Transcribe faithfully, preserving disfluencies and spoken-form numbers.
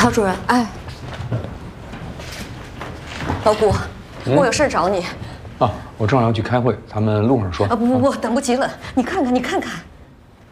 曹主任，哎，老谷，嗯、我有事找你。 啊，我正好要去开会，他们路上说。 啊，不不不，等不及了，你看看，你看看。